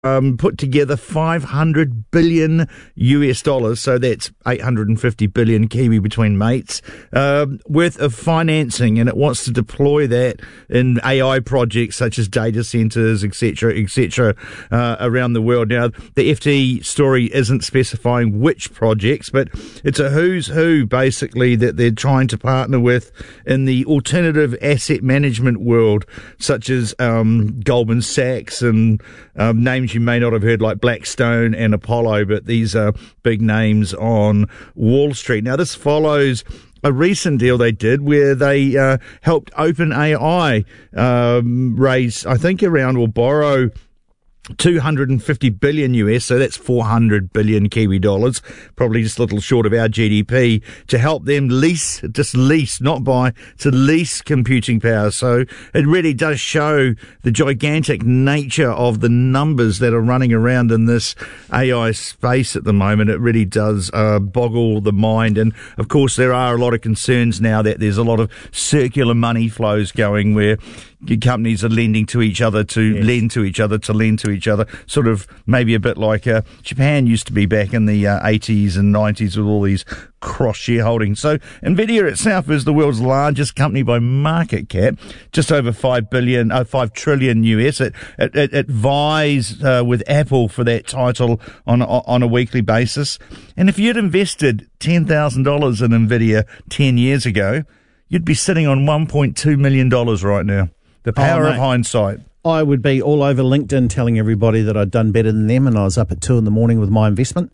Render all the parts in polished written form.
put together 500 billion US dollars, so that's 850 billion Kiwi between mates, worth of financing, and it wants to deploy that in AI projects such as data centres, etc., around the world. Now, the FT story isn't specifying which projects, but it's a who's who, basically, that they're trying to partner with in the alternative asset management world, such as Goldman Sachs and names you may not have heard like Blackstone and Apollo, but these are big names on Wall Street. Now, this follows a recent deal they did where they helped OpenAI raise, I think, around or borrow 250 billion US, so that's 400 billion Kiwi dollars, probably just a little short of our GDP, to help them lease, not buy, to lease computing power. So it really does show the gigantic nature of the numbers that are running around in this AI space at the moment. It really does boggle the mind. And of course, there are a lot of concerns now that there's a lot of circular money flows going where companies are lending to each other to lend to each other to lend to each other, sort of maybe a bit like Japan used to be back in the 80s and 90s with all these cross-shareholding. So NVIDIA itself is the world's largest company by market cap, just over 5 trillion US. It vies with Apple for that title on a weekly basis. And if you'd invested $10,000 in NVIDIA 10 years ago, you'd be sitting on $1.2 million right now. The power of hindsight. I would be all over LinkedIn telling everybody that I'd done better than them, and I was up at 2 a.m. with my investment.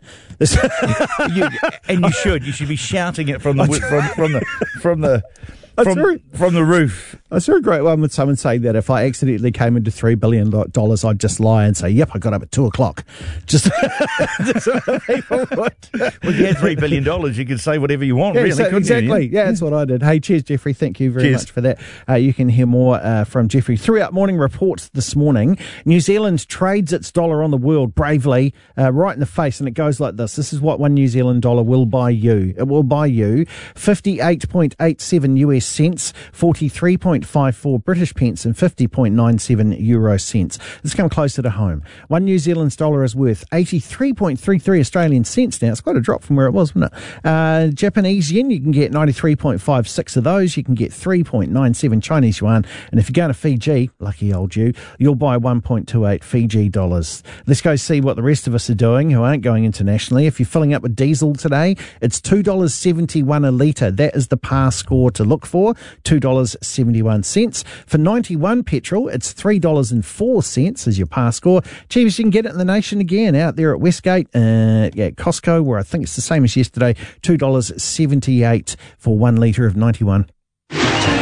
You should be shouting it from the roof. I saw a great one with someone saying that if I accidentally came into $3 billion, I'd just lie and say, yep, I got up at 2 o'clock. Just people would. Well, you had $3 billion, you could say whatever you want, really, couldn't exactly. you? Yeah, that's what I did. Hey, cheers, Jeffrey. Thank you very much for that. You can hear more from Jeffrey throughout morning reports this morning. New Zealand trades its dollar on the world bravely, right in the face, and it goes like this. This is what $1 New Zealand dollar will buy you. It will buy you 58.87 US cents, 43.54 British pence, and 50.97 euro cents. Let's come closer to home. $1 New Zealand dollar is worth 83.33 Australian cents now. It's quite a drop from where it was, wasn't it? Japanese yen, you can get 93.56 of those. You can get 3.97 Chinese yuan. And if you're going to Fiji, lucky old you, you'll buy 1.28 Fiji dollars. Let's go see what the rest of us are doing who aren't going internationally. If you're filling up with diesel today, it's $2.71 a litre. That is the par score to look for, $2.71. For 91 petrol, it's $3.04 as your par score. Cheapest you can get it in the nation again, out there at Westgate, Costco, where I think it's the same as yesterday, $2.78 for 1 litre of 91.